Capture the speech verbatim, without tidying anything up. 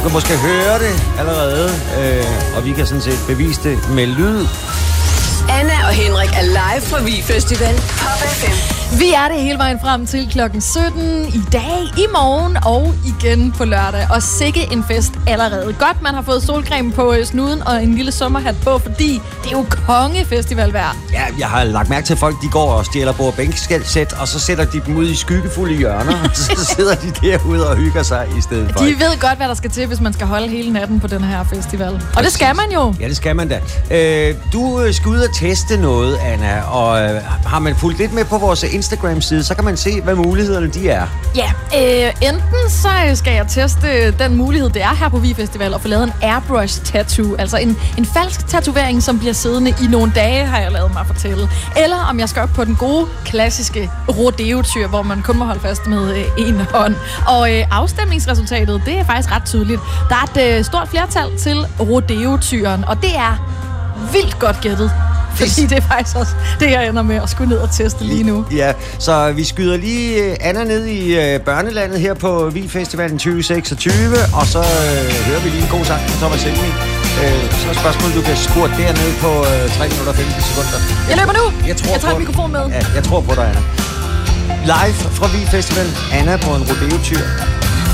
kan måske høre det allerede, øh, og vi kan sådan set bevise det med lyd. Anna og Henrik er live fra Vig Festival. Pop F M. Vi er det hele vejen frem til klokken sytten i dag, i morgen og igen på lørdag. Og sikke en fest allerede. Godt, man har fået solcreme på snuden og en lille sommerhat på, fordi det er jo kongefestivalvejr. Ja, jeg har lagt mærke til, at folk de går og stjæler bord- og bænkskældsæt, og så sætter de dem ud i skyggefulde hjørner, og så sidder de derude og hygger sig i stedet for. De ved godt, hvad der skal til, hvis man skal holde hele natten på den her festival. Og Præcis. Det skal man jo. Ja, det skal man da. Øh, du skal ud og teste noget, Anna, og øh, har man fulgt lidt med på vores Instagram-side, så kan man se, hvad mulighederne de er. Ja, øh, enten så skal jeg teste den mulighed, det er her på Vig Festival, at få lavet en airbrush-tattoo, altså en, en falsk tatovering, som bliver siddende i nogle dage, har jeg lavet mig fortælle. Eller om jeg skal op på den gode, klassiske rodeo-tyr, hvor man kun må holde fast med øh, en hånd. Og øh, afstemningsresultatet, det er faktisk ret tydeligt. Der er et øh, stort flertal til rodeo-tyren, og det er vildt godt gættet. Fordi det er faktisk også det, jeg ender med at skulle ned og teste lige nu. Ja, så vi skyder lige Anna ned i uh, børnelandet her på Vig Festivalen tyve seksogtyve, og så uh, hører vi lige en god sang fra Thomas Helmig. Uh, så er spørgsmålet, du kan score dernede på uh, tre minutter og femten sekunder. Jeg, jeg løber nu! Jeg, tror jeg tager på, mikrofon med. Ja, jeg tror på dig, Anna. Live fra Vig Festival. Anna på en rodeo-tyr.